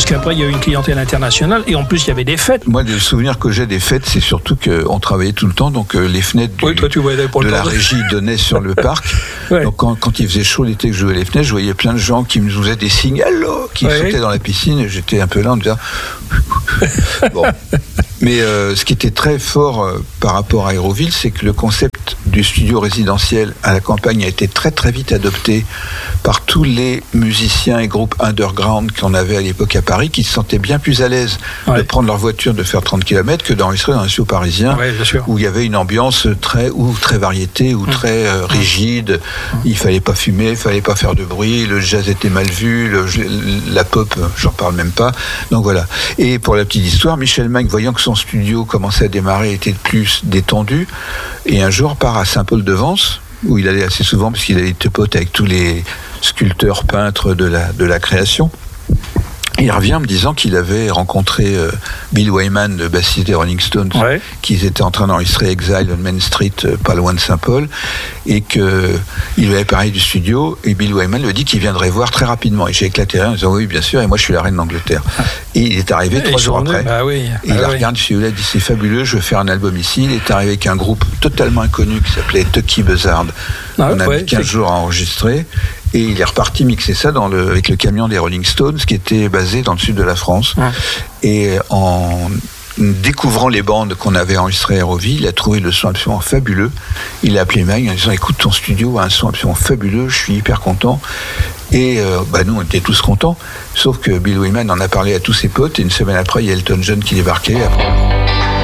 qu'après, il y a eu une clientèle internationale, et en plus, il y avait des fêtes. Moi, le souvenir que j'ai des fêtes, c'est surtout qu'on travaillait tout le temps, donc les fenêtres de la régie donnaient sur le parc. Ouais. Donc quand il faisait chaud l'été que je jouais les fenêtres, je voyais plein de gens qui me faisaient des signes « Allô !» qui sautaient dans la piscine, et j'étais un peu là en me disant « Bon ». Mais ce qui était très fort par rapport à Aéroville, c'est que le concept du studio résidentiel à la campagne a été très très vite adopté par tous les musiciens et groupes underground qu'on avait à l'époque à Paris, qui se sentaient bien plus à l'aise de prendre leur voiture, de faire 30 km que d'enregistrer dans un studio parisien où il y avait une ambiance très variété ou très rigide. Il fallait pas fumer, il fallait pas faire de bruit, le jazz était mal vu, la pop, j'en parle même pas. Donc voilà. Et pour la petite histoire, Michel Magne, voyant que son studio commençait à démarrer, était plus détendu, et un jour part à Saint-Paul-de-Vence, où il allait assez souvent parce qu'il avait été pote avec tous les sculpteurs, peintres de la création. Il revient en me disant qu'il avait rencontré Bill Wyman, le bassiste des Rolling Stones, qu'ils étaient en train d'enregistrer Exile on Main Street, pas loin de Saint-Paul, et qu'il lui avait parlé du studio, et Bill Wyman lui a dit qu'il viendrait voir très rapidement. Et j'ai éclaté en disant oui, bien sûr, et moi je suis la reine d'Angleterre. Et il est arrivé 3 jours après. Et il regarde chez lui, il a dit c'est fabuleux, je veux faire un album ici. Il est arrivé avec un groupe totalement inconnu qui s'appelait Tucky Buzzard. On a mis 15 jours à enregistrer. Et il est reparti mixer ça avec le camion des Rolling Stones, qui était basé dans le sud de la France. Et en découvrant les bandes qu'on avait enregistrées à Aéroville, il a trouvé le son absolument fabuleux. Il a appelé Magne en disant écoute, ton studio a un son absolument fabuleux, je suis hyper content. Et nous, on était tous contents, sauf que Bill Wyman en a parlé à tous ses potes, et une semaine après, il y a Elton John qui débarquait.